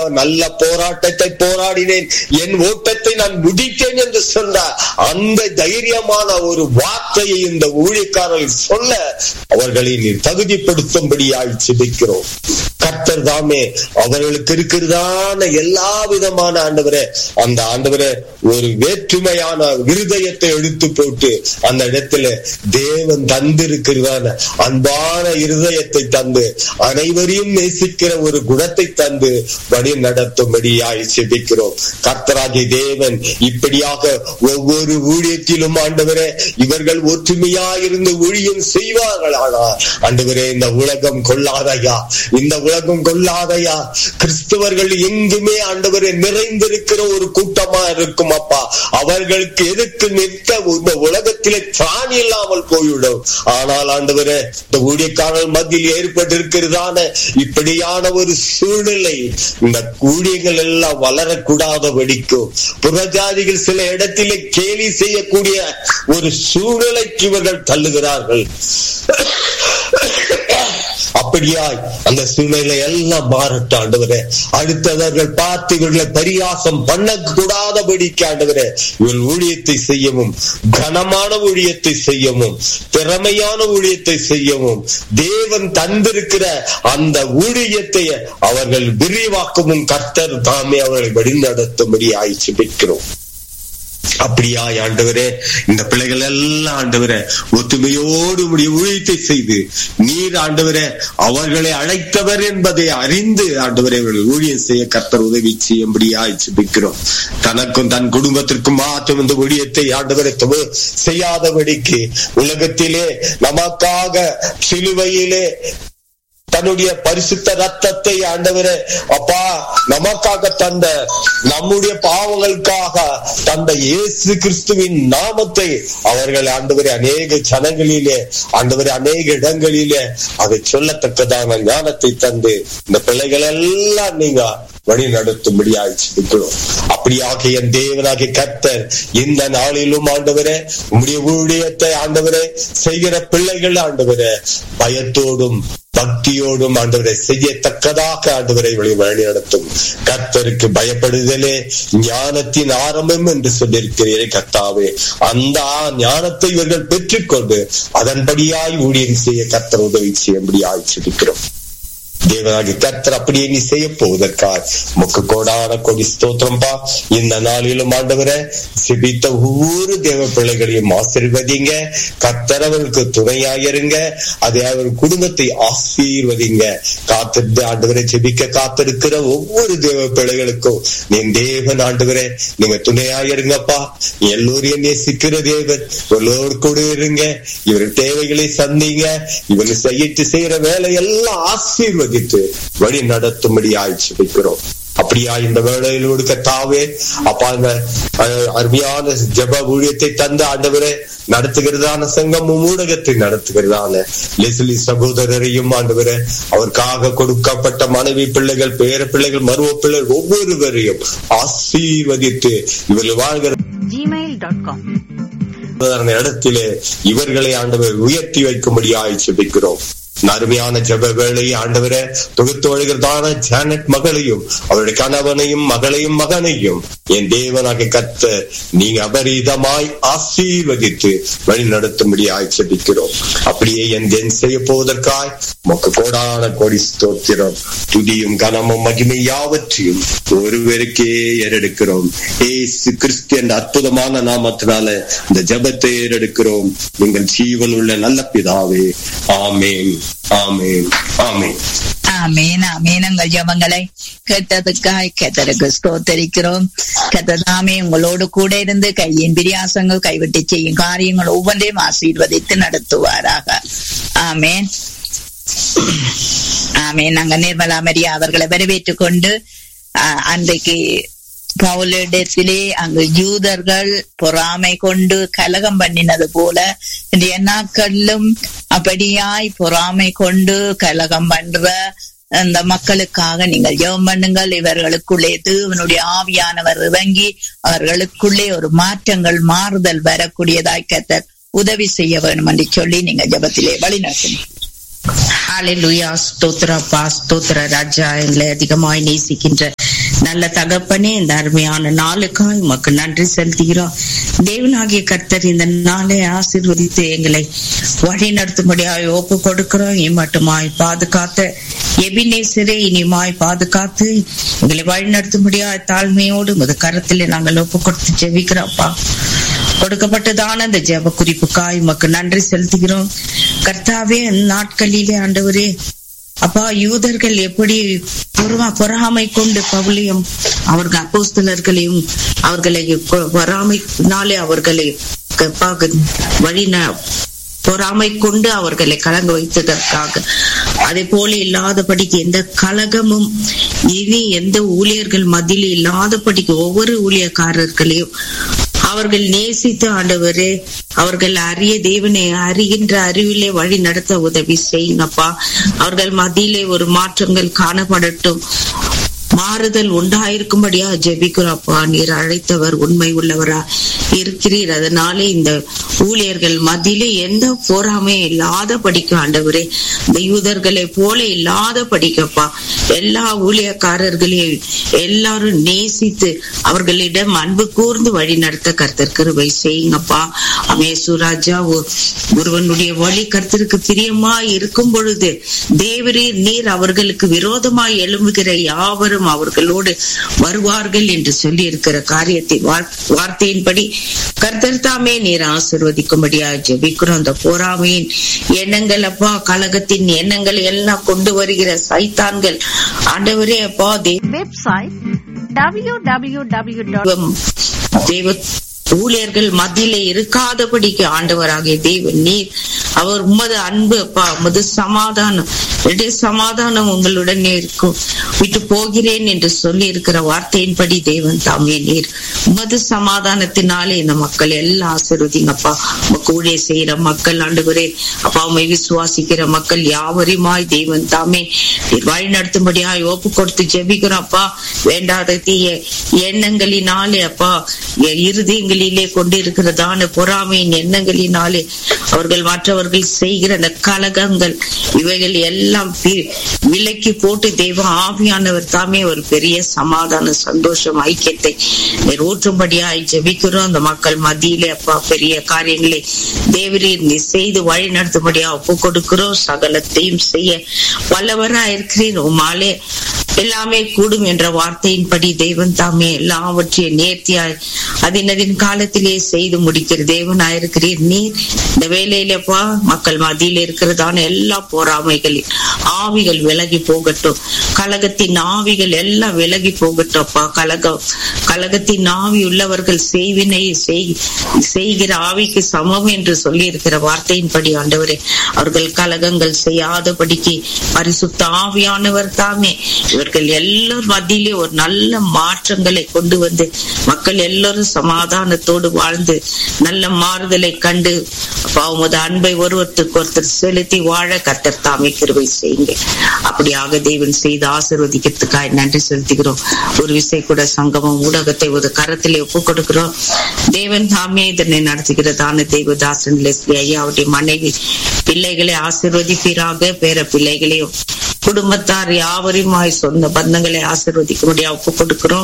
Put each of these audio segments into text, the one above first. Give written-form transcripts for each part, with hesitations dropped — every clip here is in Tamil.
நல்ல போராட்டத்தை போராடினேன், என் ஓட்டத்தை நான் முடித்தேன் என்று சொன்ன அந்த தைரியமான ஒரு வார்த்தையை இந்த ஊழியக்காரர்கள் சொல்ல அவர்களை நீர் தகுதிப்படுத்தும்படியாய் ஜெபிக்கிறோம். கர்த்தர் தாமே அவர்களுக்கு இருக்கிறதான எல்லா விதமான ஆண்டவரே, அந்த ஆண்டவரே ஒரு வேற்றுமையான இருதயத்தை எடுத்து போட்டு அந்த இடத்துல தேவன் தந்திருக்கிறதான அன்பான இருதயத்தை தந்து அனைவரையும் நேசிக்கிற ஒரு குணத்தை தந்து வழி நடத்தும்படியாய் ஜெபிக்கிறோம். கர்த்தராகிய தேவன் இப்படியாக ஒவ்வொரு ஊழியத்திலும் ஆண்டவரே இவர்கள் ஒற்றுமையாயிருந்து ஊழியம் செய்வார்கள். ஆனால் ஆண்டவரே இந்த உலகம் கொள்ளாதையா, இந்த உலகம் கொள்ளாதையா, கிறிஸ்தவர்கள் எங்குமே ஆண்டவரே நிறைந்திருக்கிற ஒரு கூட்டமா இருக்கும் அப்பா. அவர்களுக்கு எதுக்கு நிற்க இந்த உலகத்திலே திராணி இல்லாமல் போய்விடும். ஆனால் ஆண்டவரே இந்த ஊழியக்காரர்கள் மத்தியில் ஏற்பட்டிருக்கிறதான இப்படியான ஒரு சூழ்நிலை இந்த ஊழியங்கள் எல்லாம் வளரக்கூடாதபடிக்கும் புறஜாதிகள் சில இடத்திலே கேலி செய்யக்கூடிய ஒரு சூழ்நிலைக்கு இவர்கள் தள்ளுகிறார்கள். அப்படியாய் அந்த சூழ்நிலை எல்லாம் மாறட்டும் ஆண்டவரே. அடுத்தவர்கள் பார்த்து இவர்களை பரியாசம் பண்ணக்கூடாதபடிக்கு ஆண்டவரே இவர்கள் ஊழியத்தை செய்யவும், கனமான ஊழியத்தை செய்யவும், திறமையான ஊழியத்தை செய்யவும், தேவன் தந்திருக்கிற அந்த ஊழியத்தை அவர்கள் விரிவாக்கவும் கர்த்தர் தாமே அவர்களை வழிநடத்தும்படி ஜெபிக்கிறோம். அப்படியா ஆண்டவரே இந்த பிள்ளைகள் எல்லாம் ஆண்டவரே ஒத்துமையோடு ஊழியத்தை செய்து நீர் ஆண்டவரே அவர்களை அழைத்தவர் என்பதை அறிந்து ஆண்டவரே ஊழியம் செய்ய கர்த்தர் உதவி செய்யும்படியாய் ஜெபிக்கிறோம். தனக்கும் தன் குடும்பத்திற்கும் மாற்றம் இந்த ஊழியத்தை ஆண்டவரை செய்யாதபடிக்கு உலகத்திலே நமக்காக சிலுவையிலே தன்னுடைய பரிசுத்த ரத்தத்தை ஆண்டவரே அப்பா நமக்காக தந்த, நம்முடைய பாவங்களுக்காக தந்த இயேசு கிறிஸ்துவின் நாமத்தை அவர்கள் ஆண்டவரே அநேக ஜனங்களிலே ஆண்டவரே அநேக இடங்களிலே அதை சொல்லத்தக்கதான ஞானத்தை தந்து இந்த பிள்ளைகள் எல்லாம் நீங்க வழி நடத்தும்படியாய் ஜெபிக்கிறோம். அப்படியாக என் தேவனாகிய கர்த்தர் இந்த நாளிலும் ஆண்டவரே உம்முடைய ஊழியத்தை ஆண்டவரே செய்கிற பிள்ளைகள் ஆண்டவரே பயத்தோடும் பக்தியோடும் ஆண்டவரை செய்யத்தக்கதாக ஆண்டவரை வழி நடத்தும். கர்த்தருக்கு பயப்படுதலே ஞானத்தின் ஆரம்பம் என்று சொல்லியிருக்கிறீரே கர்த்தாவே, அந்த ஞானத்தை இவர்கள் பெற்றுக்கொண்டு அதன்படியாய் ஊழியம் செய்ய கர்த்தர் உதவி செய்யும்படியாய் ஜெபிக்கிறோம். தேவனாகிய கர்த்தர் அப்படியே நீ செய்ய போவதற்காய் உமக்கு கோடான கோடி ஸ்தோத்திரம்பா. இந்த நாளிலும் ஆண்டவரை சிபித்த ஒவ்வொரு தேவ பிள்ளைகளையும் ஆசீர்வதிங்க. கர்த்தர் அவர்களுக்கு துணையாயிருங்க. அதை அவர் குடும்பத்தை ஆசீர்வதிங்க. காத்திருந்து ஆண்டவரை ஜெபிக்க காத்திருக்கிற ஒவ்வொரு தேவ பிள்ளைகளுக்கும் நீ தேவன் ஆண்டவரே நீங்க துணையாயிருங்கப்பா. எல்லோரையும் நேசிக்கிற தேவன் எல்லோரு கூட இருங்க. இவர் தேவைகளை சந்திங்க. இவங்க செய்யற வேலை எல்லாம் ஆசீர்வதி வழி நடத்தும்படியாய் ஜெபிக்கிறோம். அப்படியா இந்த வேளையிலோடு கர்த்தாவே அப்பா இந்த அருமையான ஜெப ஊழியத்தை தந்து ஆண்டவரே நடத்துகிறதான சங்கமும் ஊடகத்தை நடத்துகிறதான லெஸ்லி சகோதரரையும் ஆண்டவரே அவருக்காக கொடுக்கப்பட்ட மனைவி பிள்ளைகள், பேர பிள்ளைகள், மருவ பிள்ளைகள் ஒவ்வொருவரையும் ஆசீர்வதித்து இவர்கள் வாழ்கிற gmail.com இடத்திலே இவர்களை ஆண்டவர் உயர்த்தி வைக்கும்படியாய் ஜெபிக்கிறோம். அருமையான ஜெப வேளையை ஆண்டவரே தொகுத்து வருகிறதான ஜானட் மகளையும் அவருடைய கணவனையும் மகளையும் மகனையும் என் தேவனாக கர்த்தர் நீங்க அபரீதமாய் ஆசீர்வதித்து வழி நடத்தும்படியாய் ஜெபிக்கிறோம். அப்படியே என் தேன் செய்ய போவதற்காய் உமக்கு கோடான கோடி ஸ்தோத்திரம். துதியும் கனமும் மகிமை யாவற்றையும் ஒருவருக்கே ஏறெடுக்கிறோம். ஏசு கிறிஸ்து என்ற அற்புதமான நாமத்தினால இந்த ஜெபத்தை ஏறெடுக்கிறோம். நீங்கள் ஜீவன் உள்ள நல்ல பிதாவே. ஆமேன், ஆமேன், ஆமேன், ஆமேன், ஆமேன். உங்கள் ஜெபங்களை கேட்டதுக்காய் கர்த்தருக்கு ஸ்தோத்திரிக்கிறோம். கர்த்தர் உங்களோடு கூட இருந்து கையின் பிரியாசங்கள் கைவிட்டு செய்யும் காரியங்கள் ஒவ்வொன்றையும் ஆசீர்வதித்து நடத்துவாராக. ஆமேன், ஆமேன். நாங்க நிர்மலா மரியா அவர்களை வரவேற்றுக் கொண்டு அன்றைக்கு பவுலிடத்திலே அங்கு யூதர்கள் பொறாமை கொண்டு கலகம் பண்ணினது போல இன்றைய நாட்களிலும் அப்படியாய் பொறாமை கொண்டு கலகம் பண்ற அந்த மக்களுக்காக நீங்கள் ஜெபம் பண்ணுங்கள். இவர்களுக்குள்ளே தேவனுடைய ஆவியானவர் இறங்கி அவர்களுக்குள்ளே ஒரு மாறுதல் வரக்கூடியதாய் கர்த்தர் உதவி செய்ய வேண்டும் என்று சொல்லி நீங்க ஜெபத்திலே வழிநடத்துங்க. ஹல்லேலூயா. ஸ்தோத்திரப்பா, ஸ்தோத்திர ராஜா. எங்களை அதிகமாய் நேசிக்கின்ற நல்ல தகப்பனே, இந்த அருமையான நாளுக்காய் உமக்கு நன்றி செலுத்துகிறோம். தேவனாகிய கர்த்தர் இந்த நாளை ஆசீர்வதித்து எங்களை வழி நடத்தும்படியாய் ஒப்பு கொடுக்கிறோம். இம்மட்டுமாய் பாதுகாத்த எபினேசரே இனிமாய் பாதுகாத்து எங்களை வழி நடத்தும்படியாய் தாழ்மையோடு முத கரத்திலே நாங்கள் ஒப்பு கொடுத்து ஜெபிக்கிறோம்ப்பா. கொடுக்கப்பட்டதான அந்த ஜெப குறிப்புக்காய் உமக்கு நன்றி செலுத்துகிறோம். கர்த்தாவே, நாட்களிலே ஆண்டவரே அப்பா, யூதர்கள் எப்படி பொறாமை கொண்டு பவுலையும் அவர்கள் அப்போஸ்தலர்களையும் அவர்களை பொறாமைனாலே அவர்களை பொறாமை கொண்டு அவர்களை கலங்க வைத்ததற்காக, அதே போல இல்லாதபடிக்கு எந்த கலகமும் இனி எந்த ஊழியர்கள் மத்தியில் இல்லாதபடிக்கு ஒவ்வொரு ஊழியக்காரர்களையும் அவர்கள் நேசித்து ஆண்டவரே அவர்கள் அறிய தேவனை அறிகின்ற அறிவிலே வழி நடத்த உதவி செய்யுங்கப்பா. அவர்கள் மத்தியிலே ஒரு மாற்றங்கள் காணப்படட்டும், மாறுதல் உண்டாயிருக்கும்படியா ஜெபிக்கிறப்பா. நீர் அழைத்தவர் உண்மை உள்ளவரா இருக்கிறீர். அதனாலே இந்த ஊழியர்கள் மத்தியிலே எந்த போராமையும் இல்லாத படிக்க ஆண்டவரே, இந்த யூதர்களை போல இல்லாத படிக்கப்பா. எல்லா ஊழியக்காரர்களையும் எல்லாரும் நேசித்து அவர்களிடம் அன்பு கூர்ந்து வழி நடத்த கர்த்தர் கிருபை செய்யுங்கப்பா. அமேசுராஜா, ஒருவனுடைய வழி கர்த்தருக்கு பிரியமாய் இருக்கும் பொழுது தேவரீர் நீர் அவர்களுக்கு விரோதமாய் எழும்புகிற யாவரும் அவர்களோடு வருவார்கள் என்று சொல்லி இருக்கிற காரியத்தை வார்த்தையின்படி கர்த்தர் தாமே நீர் ஆசீர்வதிக்கும்படியா ஜெபிக்கிறோம். அந்த போராமையின் எண்ணங்கள் அப்பா, கலகத்தின் எண்ணங்கள் எல்லாம் கொண்டு வருகிற சைத்தான்கள் ஆண்டவரே அப்பா, வெப்சைட் தேவ ஊழியர்கள் மத்தியிலே இருக்காதபடிக்கு ஆண்டவராகிய தேவன் நீர் அவர் உமது அன்பு அப்பா, உமது சமாதானம் உங்களுடனே இருக்கும், விட்டு போகிறேன் என்று சொல்லி இருக்கிற வார்த்தையின்படி தேவன் தாமே நீர் உமது சமாதானத்தினாலே இந்த மக்கள் எல்லாம் ஆசீர்வதிங்கப்பா. ஊழிய செய்யற மக்கள் ஆண்டவரே அப்பா, உம்மை விசுவாசிக்கிற மக்கள் யாவரையுமாய் தேவன் தாமே நீர் வழி நடத்தும்படியாய் ஒப்பு கொடுத்து ஜெபிக்கிறோம் அப்பா. வேண்டாத தீய எண்ணங்களினாலே அப்பா, இருதயங்களிலே கொண்டிருக்கிறதான பொறாமையின் எண்ணங்களினாலே அவர்கள் மற்றவர்கள் செய்கிற அந்த கலகங்கள் இவைகள் எல்லாம் விலக்கி போட்டு தெய்வ ஆவியானவர் தாமே ஒரு பெரிய சமாதான சந்தோஷம் ஐக்கியத்தை ஊற்றும்படியாய் ஜெபிக்கிறோம். அந்த மக்கள் மத்தியிலே அப்பா பெரிய காரியங்களை தேவரீர் நீ செய்து வழி நடத்தும்படியா ஒப்பு கொடுக்கிறோம். சகலத்தையும் செய்ய வல்லவரா இருக்கிறேன், உமாலே எல்லாமே கூடும் என்ற வார்த்தையின்படி தெய்வன் தாமே எல்லாவற்றையும் நேர்த்தியாய் அதின் காலத்திலே செய்து முடிக்கிற தேவனாயிருக்கிறீர். நீர் இந்த வேலையிலப்பா மக்கள் மத்தியில இருக்கிறதான எல்லா போராமைகளின் ஆவிகள் விலகி போகட்டும், கலகத்தின் ஆவிகள் எல்லாம் விலகி போகட்டும் அப்பா. கலகத்தின் ஆவி உள்ளவர்கள் செய்வினை செய்கிற ஆவிக்கு சமம் என்று சொல்லி இருக்கிற வார்த்தையின்படி ஆண்டவரே அவர்கள் கலகங்கள் செய்யாதபடிக்கு பரிசுத்த ஆவியானவர் தாமே இவர்கள் எல்லாரும் மத்தியிலே ஒரு நல்ல மாற்றங்களை கொண்டு வந்து மக்கள் எல்லாரும் சமாதானத்தோடு வாழ்ந்து நல்ல மாறுதலை கண்டு உமது அன்பை ஒருவருக்கு ஒருத்தர் செலுத்தி வாழ கர்த்தர் தாமே கிருபை செய்யுங்க. அப்படியாக தேவன் செய்து ஆசீர்வதிக்கிறதுக்காக நன்றி செலுத்துகிறோம். ஒரு விசை கூட சங்கமம் ஊடகத்தை ஒரு கரத்திலே ஒப்பு கொடுக்கிறோம். தேவன் தாமே இதனை நடத்துகிறதான தேவதாசன் லெஸ்லி ஐயா அவருடைய மனைவி பிள்ளைகளை ஆசீர்வதிப்பீராக. பேர பிள்ளைகளையும் குடும்பத்தார் யாவரையுமாய் சொந்த பந்தங்களை ஆசீர்வதிக்க முடியாது ஒப்பு கொடுக்கிறோம்.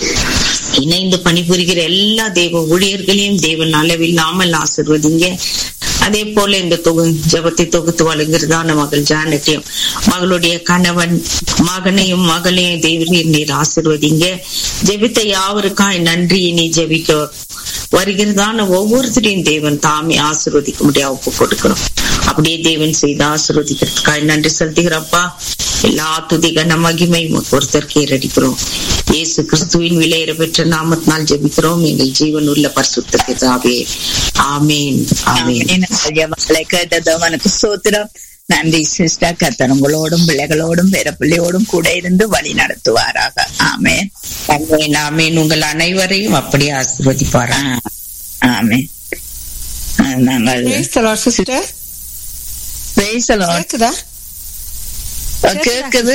இணைந்து பணிபுரிகிற எல்லா தேவ ஊழியர்களையும் தேவன் அளவில்லாமல் ஆசீர்வதிங்க. அதே போல இந்த ஜபத்தை தொகுத்து வழங்குறதான மகள் ஜானட்டையும் மகளுடைய கணவன் மகனையும் மகளையும் தேவன் நீர் ஆசீர்வதிங்க. ஜெபித்த யாவருக்காய் நன்றி. நீ ஜெபிக்க வருகிறதான ஒவ்வொருத்தரையும் தேவன் தாமே ஆசீர்வதிக்க முடியாது ஒப்பு கொடுக்கிறோம். அப்படியே தேவன் செய்து ஆசீர்வதிக்கிறதுக்காக நன்றி செலுத்துகிறப்பா. எல்லா துதிகன மகிமை ஒருத்தர் கேரடிக்கிறோம். இயேசு கிறிஸ்துவின் விலையேற பெற்ற நாமத்தினால் ஜெபிக்கிறோம் எங்கள் ஜீவன் உள்ள பரிசுத்த பிதாவே, ஆமேன். ஆமேன். கேட்டதவனுக்கு ஸ்தோத்திரம். நன்றி சிஸ்டர். கர்த்தர் உங்களோடும் பிள்ளைகளோடும் பேர பிள்ளையோடும் கூட இருந்து வழி நடத்துவாராக. ஆமேன். ஆமேன். ஆமேன். உங்கள் அனைவரையும் அப்படியே ஆசீர்வதிப்பாரா. ஆமேன். நாங்கள் கேக்குது.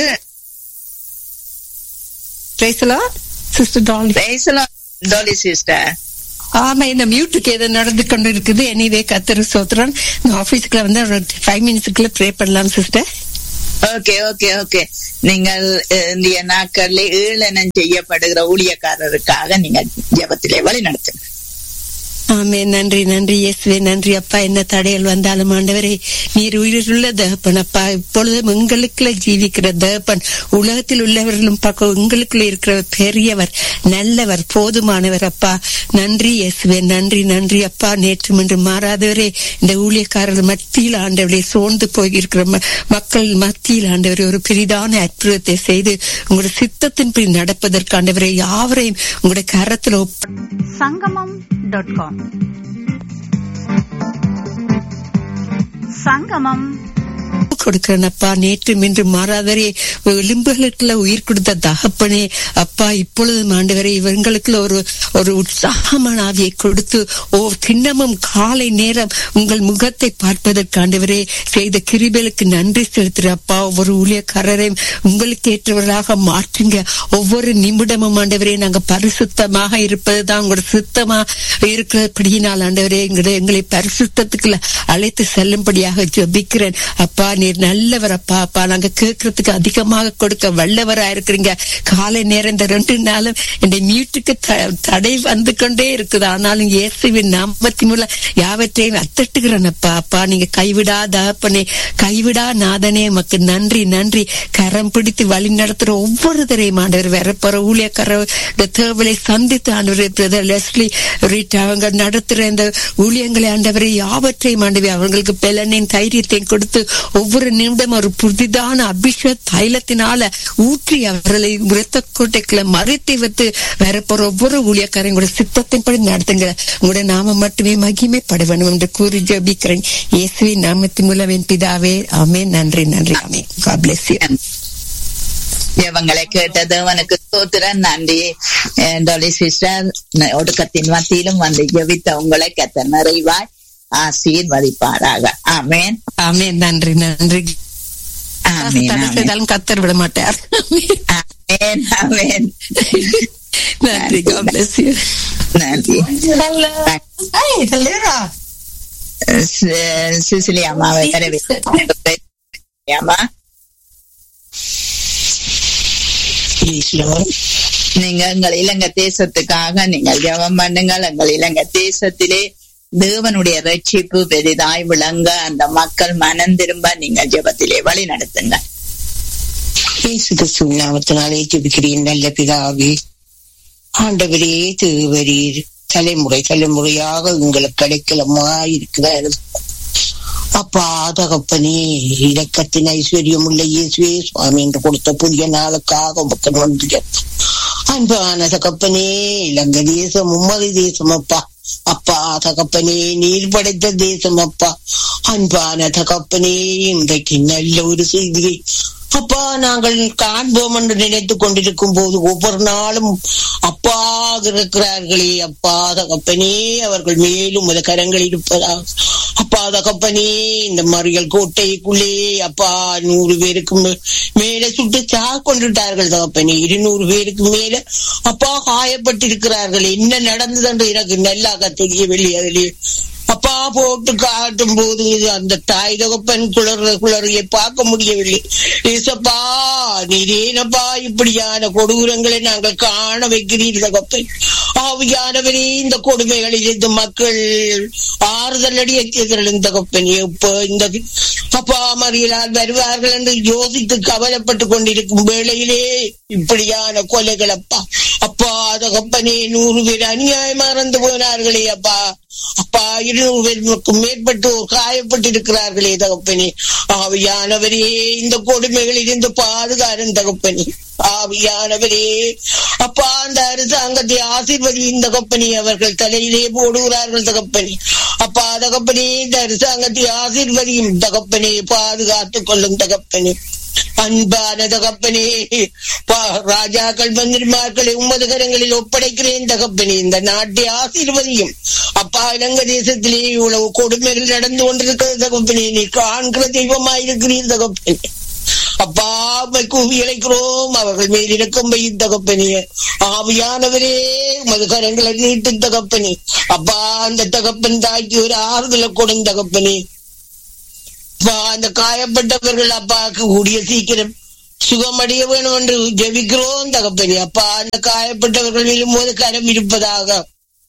ஆமா, இந்த மியூட்டுக்கு ஏதோ நடந்து கொண்டு இருக்குது. எனிவே கர்த்தர் ஸ்தோத்திரம். இந்த ஆபீஸ்க்குள்ள வந்து 5 மினிட்ஸ்க்குள்ள ப்ரே பண்ணலாம் சிஸ்டர். Okay okay okay. நீங்கள் இந்திய நாட்களில் ஈழனம் செய்யப்படுகிற ஊழியக்காரருக்காக நீங்கள் ஜெபத்திலே வழி நடத்துங்க. ஆமே. நன்றி நன்றி இயேசுவே, நன்றி அப்பா. என்ன தடைகள் வந்தாலும் ஆண்டவரே நீர் உயிருள்ள தகப்பன் அப்பா. இப்பொழுதும் எங்களுக்குள்ள ஜீவிக்கிற தகப்பன், உலகத்தில் உள்ளவர்களும் பார்க்க எங்களுக்குள்ள இருக்கிற பெரியவர், நல்லவர், போதுமானவர் அப்பா. நன்றி இயேசுவே, நன்றி நன்றி அப்பா. நேற்று இன்று மாறாதவரே, இந்த ஊழியக்காரர்கள் மத்தியில் ஆண்டவரே சோர்ந்து போயிருக்கிற மக்கள் மத்தியில் ஆண்டவரே ஒரு பெரிதான அற்புதத்தை செய்து உங்களுடைய சித்தத்தின்படி நடப்பதற்கு ஆண்டவரே யாவரையும் உங்களுடைய கரத்தில் சங்கமம்.com சங்கமம் கொடுக்கிறேன்ப்பா. நேற்று இன்று மாறாதவரே, எலும்புகளுக்குள்ள உயிர் கொடுத்த தகப்பனே அப்பா, இப்பொழுது ஆண்டவரே இவங்களுக்குள்ள ஒரு உற்சாகமான ஆவியை கொடுத்து தினமும் காலை நேரம் உங்கள் முகத்தை பார்ப்பதற்கு ஆண்டவரே செய்த கிருபைகளுக்கு நன்றி செலுத்துறப்பா. ஒவ்வொரு ஊழியக்காரரையும் உங்களுக்கு ஏற்றவர்களாக மாற்றுங்க. ஒவ்வொரு நிமிடமும் ஆண்டவரே நாங்க பரிசுத்தமாக இருப்பதுதான் உங்களோட சுத்தமா இருக்கிறபடியினால் ஆண்டவரே எங்களை பரிசுத்தத்துக்குள்ள அழைத்து செல்லும்படியாக ஜெபிக்கிறேன் அப்பா. நீர் நல்லவர் அப்பா. அப்பா, நாங்க கேட்கறதுக்கு அதிகமாக கொடுக்க வல்லவரா இருக்கிறீங்க. காலை நேரம் இந்த 2 நாளும் இந்த மியூட்டுக்கு தடை வந்து கொண்டே இருக்குது. ஆனாலும் இயேசுவின் நாமத்தின் மூலம் யாவற்றையும் அத்தட்டுகிறேன் அப்பா. அப்பா, நீங்க கைவிடாதப்பனே, கைவிடா நாதனே, உமக்கு நன்றி நன்றி. கரம் பிடித்து வழி நடத்துற ஒவ்வொருத்தரையும் ஆண்டவர் வரப்போற ஊழியக்கார தேவலை சந்தித்து ஆண்டவரே பிரதர் லெஸ்லி ரீட் அவங்க நடத்துற இந்த ஊழியங்களை ஆண்டவரை யாவற்றையும் ஆண்டவே அவங்களுக்கு பலனையும் தைரியத்தையும் கொடுத்து ஒவ்வொரு நிமிடம் ஒரு புதிதான அபிஷேக தைலத்தினால ஊற்றி அவர்களை இரத்த கோட்டைக்குள்ள மறைத்து வைத்து வரப்போற ஒவ்வொரு ஊழியக்காரையும் கூட சித்தத்தின்படி நடத்துங்க. உங்களோட நாம மட்டுமே மகிமைப்பட வேண்டும் என்று கூறி ஜெபிக்கிறேன் இயேசுவின் நாமத்தின் மூலம் என் பிதாவே. ஆமென். நன்றி நன்றி. ஆமென். God bless you. ஜெபங்களை கேட்டது அவனுக்கு ஸ்தோத்திரம். நன்றி டோலி சிஸ்டர். ஒடுக்கத்தின் மத்தியிலும் வந்து ஜெபித்த உங்களை கர்த்தர் நிறைவாய் ஆசீர்வதிப்பாராக. ஆமென். ஆமென். நன்றி நன்றி. கத்தர் விட மாட்டார். ஆமென் ஆமென். நன்றி. God bless you. நன்றி. சிசிலி அம்மாவை வரவேற்கிறேன். நீங்க எங்கள் இலங்கை தேசத்துக்காக நீங்கள் ஜெபம் பண்ணுங்கள். எங்கள் இலங்கை தேசத்திலே தேவனுடைய ரட்சிப்பு பெரிதாய் விளங்க அந்த மக்கள் மனம் திரும்ப நீங்கள் ஜெபத்திலே வழி நடத்துங்க. நாமத்தினாலே ஜெபிக்கிறேன் நல்ல பிதாவே. ஆண்டவரே தேவரீர் தலைமுறை தலைமுறையாக உங்களுக்கு கிடைக்கலமாயிருக்கிறார் அப்பா. தகப்பனே, இரக்கத்தின் ஐஸ்வர்யம் உள்ள இயேசுவே சுவாமி என்று கொடுத்த புதிய நாளுக்காக மக்கள் வந்து அன்பான தகப்பனே, இலங்கை தேசம் உம்மதி தேசம் அப்பா. அப்பா தகப்பனே, நீர் படைத்த தேசம் அப்பா. அன்பான தகப்பனே, இன்றைக்கு நல்ல ஒரு செய்தியை அப்பா நாங்கள் காண்போம் என்று நினைத்துக் கொண்டிருக்கும் போது ஒவ்வொரு நாளும் அப்பா இருக்கிறார்களே அப்பா தகப்பனே, அவர்கள் மேலும் அது கரங்கள் இருப்பதாக அப்பா தகப்பனே. இந்த மறியல் கோட்டைக்குள்ளே அப்பா 100 பேருக்கு மேல சுட்டு கொண்டுட்டார்கள் தகப்பனே. 200 பேருக்கு மேல அப்பா காயப்பட்டிருக்கிறார்கள். என்ன நடந்தது என்று எனக்கு நல்லாக தெரியவில்லை. அதிலே அப்பா போட்டு காட்டும் போது அந்த தாய் தகப்பன் குளறியை பார்க்க முடியவில்லை. ஏசப்பா, நீரேனப்பா இப்படியான கொடூரங்களை நாங்கள் காண வைக்கிறீர்கள் தகப்பன். ஆவியானவரே, இந்த கொடுமைகளில் இந்த மக்கள் ஆறுதல் அடையத்தியவர்களும் தகப்பன் எப்ப இந்த அப்பா மறியலால் வருவார்கள் என்று யோசித்து கவலைப்பட்டு கொண்டிருக்கும் வேளையிலே இப்படியான கொலைகள் அப்பா. அப்பா தகப்பனே, 100 பேர் அநியாயமா இறந்து போனார்களே அப்பா. அப்பா 200 பேருக்கும் மேற்பட்டோர் காயப்பட்டிருக்கிறார்களே தகப்பனே. ஆவியானவரே, இந்த கொடுமைகளில் இருந்து பாதுகாரும் தகப்பனே. ஆவியானவரே அப்பா, அந்த அரசாங்கத்தை ஆசீர்வதியும் தகப்பனே. அவர்கள் தலையிலே போடுகிறார்கள் தகப்பனே. அப்பா தகப்பனே, இந்த அரசாங்கத்தை ஆசீர்வதியும் தகப்பனே. பாதுகாத்துக் கொள்ளும் தகப்பனே. அன்பான தகப்பனே, ராஜாக்கள் மந்திரிமார்களை உமது கரங்களில் ஒப்படைக்கிறேன் தகப்பனே. இந்த நாட்டை ஆசீர்வதியும் அப்பா. இலங்கை தேசத்திலே இவ்வளவு கொடுமைகள் நடந்து கொண்டிருக்கிறது தகப்பனே. நீ காண்கிற தெய்வமாயிருக்கிறீர் தகப்பனே. அப்பா கூவி அழைக்கிறோம், அவர்கள் மேல் இறக்கம் வையும் தகப்பனே. ஆவியானவரே, உமது கரங்களை நீட்டும் தகப்பனே. அப்பா, அந்த தகப்பன் தாய்க்கு ஒரு ஆறுதலை கொடுங்க தகப்பனே. அந்த காயப்பட்டவர்கள் அப்பாவுக்கு கூடிய சீக்கிரம் சுகமடைய வேணும் என்று ஜெபிக்கிறோம் தகப்பனே. அப்பா அந்த காயப்பட்டவர்கள் விழும்போது கரம் இருப்பதாக.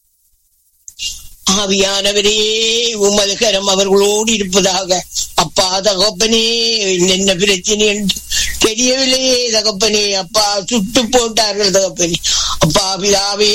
ஆவியானவரே உமது கரம் அவர்களோடு இருப்பதாக. அப்பா தகப்பனே, என்ன பிரச்சனை என்று தெரியவில்லையே தகப்பனே. அப்பா சுட்டு போட்டார்கள் தகப்பனே. அப்பா பிதாவே,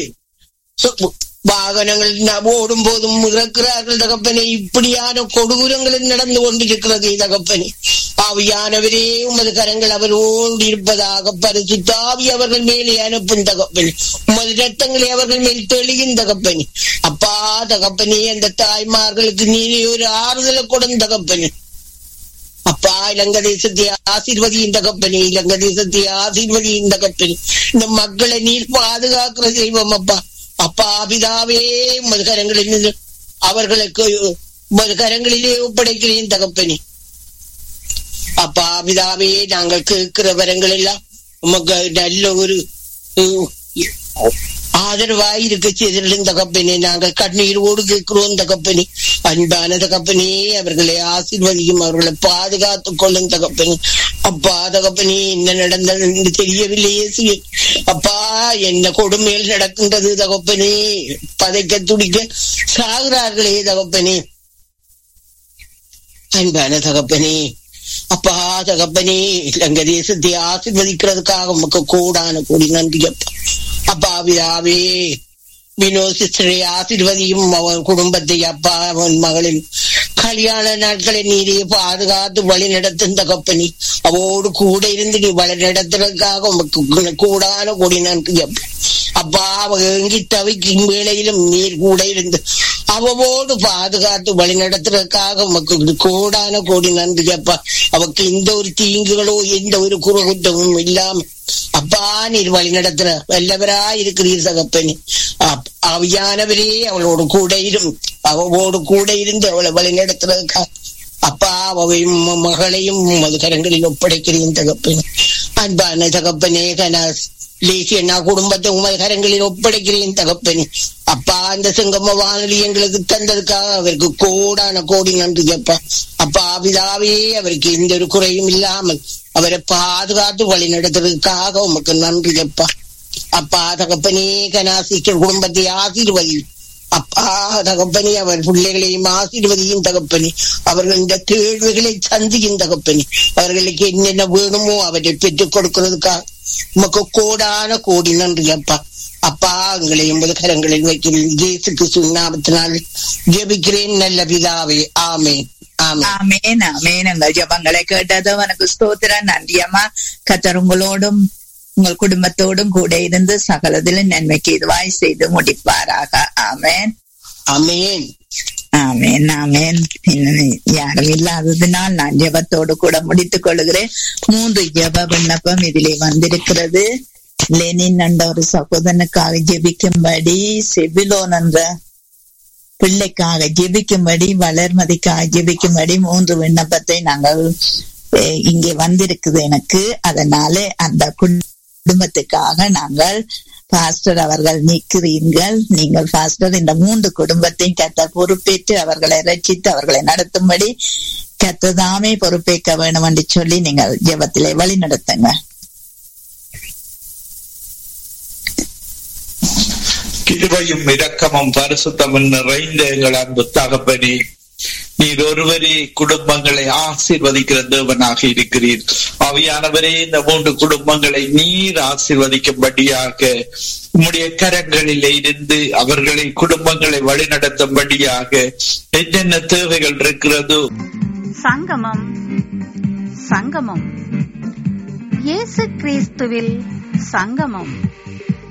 வாகனங்கள் ஓடும் போதும் இறக்கிறார்கள் தகப்பனே. இப்படியான கொடூரங்கள் நடந்து கொண்டிருக்கிறது தகப்பனே. ஆவியானவரே உமது கரங்கள் அவரோடு இருப்பதாக. பரிசுத்த ஆவி அவர்கள் மேலே அனுப்பும் தகப்பனே. உமது ரத்தங்களை அவர்கள் மேல் தெளியும் தகப்பனே. அப்பா தகப்பனே, அந்த தாய்மார்களுக்கு நீரே ஒரு ஆறுதலை கொடும் தகப்பனே. அப்பா இலங்கை தேசத்தை ஆசீர்வதியின் தகப்பனே. இலங்கை தேசத்தை ஆசீர்வதியின் தகப்பனே. இந்த மக்களை நீர் பாதுகாக்கிற தெய்வம் அப்பா. அப்பா பிதாவே, உமது கரங்களில் அவர்களுக்கு உமது கரங்களிலே ஒப்படைக்கிறேன் தகப்பனே. அப்பா பிதாவே, நாங்கள் கேட்கிற வரங்கள் எல்லாம் உமக்கு நல்ல ஒரு ஆதரவாய் இருக்க செய்திருந்த தகப்பனே. நாங்கள் கண்ணீரோடு கேட்கிறோம் தகப்பனே. அன்பான தகப்பனே, அவர்களை ஆசீர்வதியும், அவர்களை பாதுகாத்துக் கொள்ளும் தகப்பனே. அப்பா தகப்பனே, என்ன நடந்தது என்று தெரியவில்லையே அப்பா. என்ன கொடுமையில் நடக்கின்றது தகப்பனே. பதைக்க துடிக்க சாகிறார்களே தகப்பனே. அன்பான தகப்பனே, அப்பா தகப்பனே, இலங்கை தேசத்தை ஆசீர்வதிக்கிறதுக்காக உமக்கு கூடான கூடி நன்றி அப்பா. அப்பா பிதாவே, வினோத் சிஸ்டரை ஆசீர்வதியும், அவன் குடும்பத்தை அப்பா, அவன் மகளின் கல்யாண நாட்களை நீரே பாதுகாத்து வழி நடத்தும் தகப்பனி. அவோடு கூட இருந்து நீ வழி நடத்துறதுக்காக உமக்கு கூடான கூடி நன்றி அப்பா. அப்பா எங்கி தவிக்கும் வேளையிலும் நீர் கூட இருந்து அவவோடு பாதுகாத்து வழி நடத்துறதுக்காக உமக்கு கூடான கோடி நன்றி அப்பா. அவக்கு எந்த ஒரு தீங்குகளோ எந்த ஒரு குறுகுத்தமும் இல்லாம அப்பா நீர் வழி நடத்துற வல்லவரா இருக்கிறீர் தகப்பனே. ஆவியானவரே அவளோடு கூட அவவோடு கூட இருந்து அவளை வழி நடத்துறதுக்காக அப்பா அவையும் மகளையும் உமது கரங்களில் ஒப்படைக்கிறேன் தகப்பனே. அன்பான தகப்பனே, கனாஸ் லேசியண்ணா குடும்பத்தை உமது கரங்களில் ஒப்படைக்கிறேன் தகப்பனே. அப்பா அந்த சங்கம வானொலி எங்களுக்கு தந்ததுக்காக அவருக்கு கோடான கோடி நன்றி அப்பா. அப்பா பிதாவே, அவருக்கு எந்த ஒரு குறையும் இல்லாமல் அவரை பாதுகாத்து வழி நடத்துறதுக்காக உமக்கு நன்றி அப்பா. அப்பா தகப்பனே, கனாசிக்கர் குடும்பத்தை ஆசீர்வதி அப்பா தகப்பனே. அவர் பிள்ளைகளையும் ஆசீர்வதியும் தகப்பனே. அவர்கள் இந்த தேர்வுகளை சந்தியும் தகப்பனே. அவர்களுக்கு என்னென்ன வேணுமோ அவரை பெற்றுக் கொடுக்கிறதுக்காக உமக்கு கோடான கோடி நன்றி அப்பா. அப்பா எங்களை எண்பது கரங்களில் வைக்கிறேன். இயேசு கிறிஸ்துவின் நாமத்தினால் ஜெபிக்கிறேன் நல்ல பிதாவே. ஆமென். ஆமென் ஆமென். எங்கள் ஜெபங்களை கேட்டது உனக்கு ஸ்தோத்திரம். நன்றியம்மா. கர்த்தர் உங்களோடும் உங்கள் குடும்பத்தோடும் கூட இருந்து சகலதிலும் நன்மைக்கு இதுவாய் செய்து முடிப்பாராக. ஆமென் ஆமென் ஆமென் ஆமென். யாரும் இல்லாததினால் நான் ஜெபத்தோடு கூட முடித்துக் கொள்கிறேன். 3 ஜெப விண்ணப்பம் இதிலே வந்திருக்கிறது. லெனின் என்ற ஒரு சகோதரனுக்காக ஜெபிக்கும்படி, செபிலோன் என்ற பிள்ளைக்காக ஜெபிக்கும்படி, வளர்மதிக்காக ஜெபிக்கும்படி 3 விண்ணப்பத்தை நாங்கள் இங்கே வந்திருக்குது எனக்கு. அதனால அந்த குடும்பத்துக்காக நாங்கள் பாஸ்டர் அவர்கள் நிற்கிறீர்கள். நீங்கள் பாஸ்டர் இந்த 3 குடும்பத்தையும் கர்த்தர் பொறுப்பேற்று அவர்களை ரட்சித்து அவர்களை நடத்தும்படி கர்த்தர் தாமே பொறுப்பேற்க வேண்டும் என்று சொல்லி நீங்கள் ஜெபத்திலே வழி நடத்துங்க. கிருபையும் இரக்கமும் பரிசுத்தமும் நிறைந்த எங்கள் அன்பு தகப்பனே, நீர் ஒருவரே குடும்பங்களை ஆசீர்வதிக்கிற தேவனாக இருக்கிறீர். ஆவியானவரே, இந்த 3 குடும்பங்களை நீர் ஆசீர்வதிக்கும்படியாக உம்முடைய கரங்களில் இருந்து அவர்களை குடும்பங்களை வழிநடத்தும்படியாக என்னென்ன தேவைகள் இருக்கிறதோ. சங்கமம் சங்கமம் இயேசு கிறிஸ்துவில் சங்கமம்.